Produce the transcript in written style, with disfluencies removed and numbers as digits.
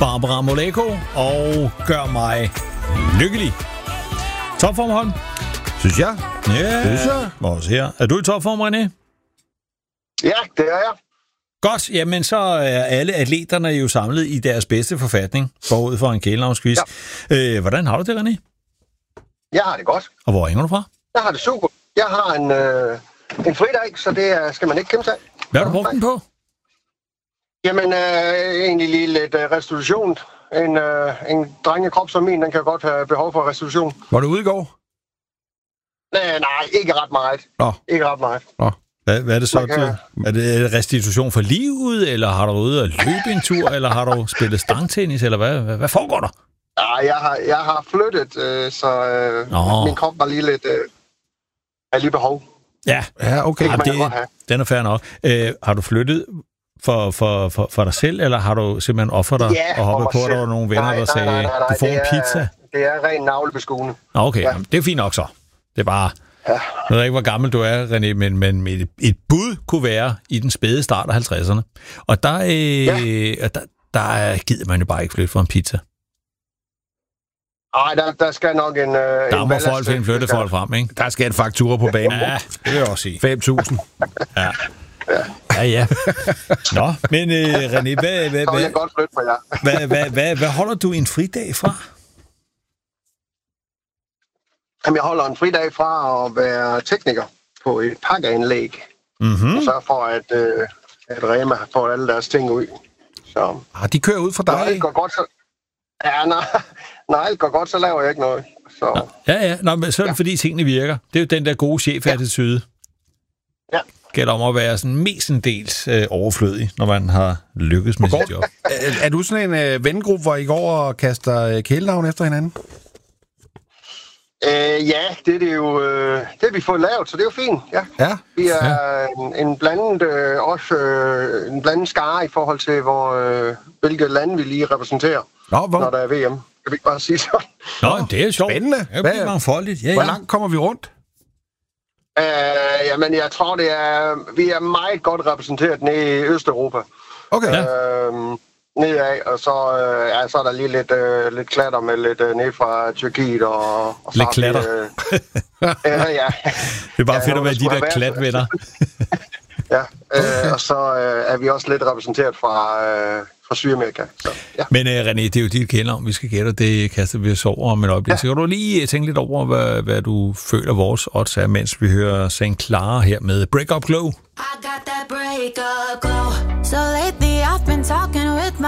Barbara Moleko og Gør mig lykkelig. Topform, Holm? Synes jeg? Ja, synes jeg. Også her. Er du i topform, René? Ja, det er jeg. Godt, jamen så er alle atleterne jo samlet i deres bedste forfatning forud for en kælenavnsquiz. Ja. Hvordan har du det, René? Jeg har det godt. Og hvor ringer du fra? Jeg har det super. Jeg har en fridag, så det skal man ikke kæmpe sig af. Hvad har du brugt den på? Jamen, egentlig lige lidt restitution. En drengekrop som min, den kan godt have behov for restitution. Var du ude i går? Nej, ikke ret meget. Nå. Ikke ret meget. Nå. Hvad er det så? Er det restitution for livet, eller har du været ude og løbe en tur, eller har du spillet stangtennis, eller hvad foregår der? Nej, jeg har flyttet, så min krop var lige lidt... er lige behov. Ja, okay. Den er fair nok. Har du flyttet for dig selv, eller har du simpelthen offret dig og hoppet på, at der var nogle venner, der sagde, du får en pizza? Det er ren navlebeskuende. Okay, jamen, det er fint nok så. Det er bare... Ja. Jeg ved ikke, hvor gammel du er, René, men et bud kunne være i den spæde start af 50'erne. Og der gider man jo bare ikke flytte for en pizza. Nej, der skal nok en... Der må folk finde flyttefolk frem, ikke? Der skal en faktura på banen. Ja, det vil jeg også sige. 5.000. Ja. Nå, men René, hvad holder du en fridag fra? Jamen, jeg holder en fridag fra at være tekniker på et pakkeanlæg. Mm-hmm. Og sørge for, at Rema får alle deres ting ud. Så, de kører ud fra dig? Når alt går godt, så... Ja, når alt går godt, så laver jeg ikke noget. Så... Ja. Nå, men så er det, fordi tingene virker. Det er jo den der gode chef-attitude. Ja. Gælder om at være sådan mestendels overflødig, når man har lykkes med sit job. Er du sådan en vennegruppe, hvor I går og kaster kælenavn efter hinanden? Ja, det er jo det vi får lavet, så det er jo fint. Ja. Vi er en blandet skare i forhold til hvilke lande vi lige repræsenterer, når der er VM. Kan vi ikke bare sige sådan? Nå, det er sjovt. Spændende. Det er mangfoldigt. Ja. Hvor langt kommer vi rundt? Jamen, jeg tror, vi er meget godt repræsenteret nede i Østeuropa. Okay. Nedad, og så er der lige lidt klatter med lidt ned fra Tyrkiet og lidt klatter? Ja. Det er bare fedt at være de der klatvenner. Ja, og så er vi også lidt repræsenteret fra Sydamerika. Så, ja. Men René, det er jo dit kælenavn, vi skal gætte, det kaster vi os over om et øjeblik. Så kan du lige tænke lidt over, hvad du føler vores odds er, mens vi hører St. Clara her med Break Up Glow. I got that break up glow. So lately I've been talking with my